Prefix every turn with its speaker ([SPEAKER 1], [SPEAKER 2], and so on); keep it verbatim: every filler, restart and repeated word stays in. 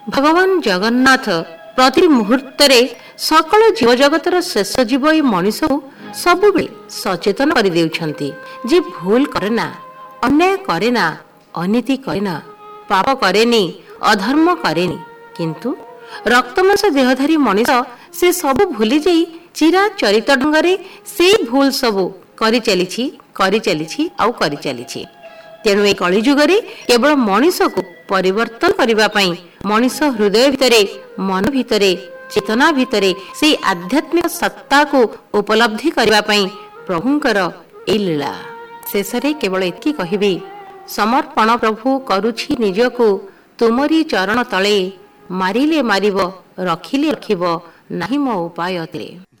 [SPEAKER 1] ଭଗବାନ ଜଗନ୍ନାଥ ପ୍ରତି ମୁହୂର୍ତ୍ତରେ ସକଳ ଜୀବଜଗତର ଶେଷ ଜୀବ ଏ ମଣିଷକୁ ସବୁବେଳେ ସଚେତନ କରିଦେଉଛନ୍ତି ଯେ ଭୁଲ କରେନା, ଅନ୍ୟାୟ କରେନା, ଅନୀତି କରେନା, ପାପ କରେନି, ଅଧର୍ମ କରେନି। କିନ୍ତୁ ରକ୍ତମାଂସ ଦେହଧାରୀ ମଣିଷ ସେ ସବୁ ଭୁଲି ଯାଇ ଚିରାଚରିତ ଢଙ୍ଗରେ ସେଇ ଭୁଲ ସବୁ କରିଚାଲିଛି କରିଚାଲିଛି ଆଉ କରିଚାଲିଛି। ତେଣୁ ଏ କଳିଯୁଗରେ କେବଳ ମଣିଷକୁ ପରିବର୍ତ୍ତନ କରିବା ପାଇଁ, ମଣିଷ ହୃଦୟ ଭିତରେ, ମନ ଭିତରେ, ଚେତନା ଭିତରେ ସେଇ ଆଧ୍ୟାତ୍ମିକ ସତ୍ତାକୁ ଉପଲବ୍ଧି କରିବା ପାଇଁ ପ୍ରଭୁଙ୍କର ଏଇ ଲୀଳା। ଶେଷରେ କେବଳ ଏତିକି କହିବି, ସମର୍ପଣ ପ୍ରଭୁ କରୁଛି ନିଜକୁ ତୁମରି ଚରଣ ତଳେ, ମାରିଲେ ମାରିବ, ରଖିଲେ ରଖିବ, ନାହିଁ ମୋ ଉପାୟତେ।